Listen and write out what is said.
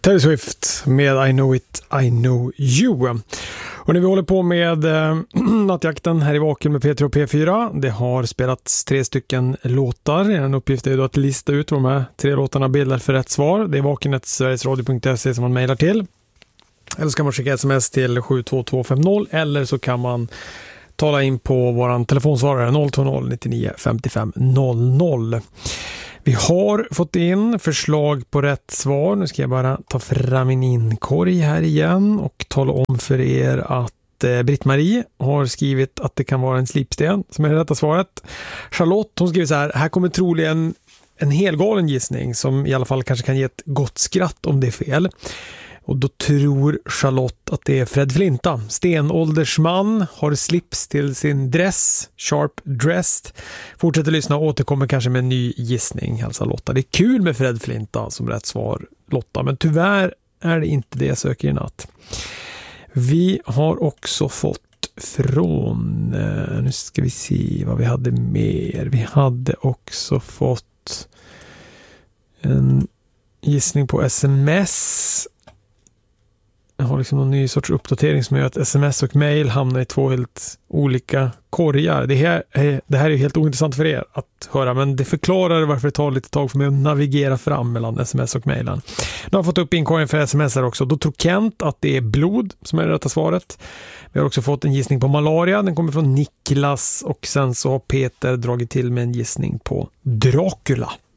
Taylor Swift med I Know It, I Know You. Och när vi håller på med nattjakten här i Vaken med P3 och P4, det har spelats 3 stycken låtar. En uppgift är då att lista ut vad de här 3 låtarna bildar för rätt svar. Det är vaken@sverigesradio.se som man mejlar till. Eller så kan man skicka sms till 72250 eller så kan man tala in på våran telefonsvarare 020 99 55 00. Vi har fått in förslag på rätt svar. Nu ska jag bara ta fram min inkorg här igen och tala om för er att Britt-Marie har skrivit att det kan vara en slipsten som är det rätta svaret. Charlotte, hon skriver så här kommer troligen en helgalen gissning som i alla fall kanske kan ge ett gott skratt om det är fel. Och då tror Charlotte att det är Fred Flinta. Stenåldersman, har slips till sin dress, sharp dressed. Fortsätter lyssna och återkommer kanske med en ny gissning, hälsar Lotta. Det är kul med Fred Flinta som rätt svar, Lotta. Men tyvärr är det inte det jag söker i natt. Vi har också fått från... nu ska vi se vad vi hade mer. Vi hade också fått en gissning på sms. Jag har liksom någon ny sorts uppdatering som gör att sms och mail hamnar i 2 helt olika korgar. Det här är helt ointressant för er att höra, men det förklarar varför det tar lite tag för mig att navigera fram mellan sms och mailen. Nu har jag fått upp inkorgen för sms här också. Då tror Kent att det är blod som är det rätta svaret. Vi har också fått en gissning på malaria. Den kommer från Niklas och sen så har Peter dragit till med en gissning på Dracula.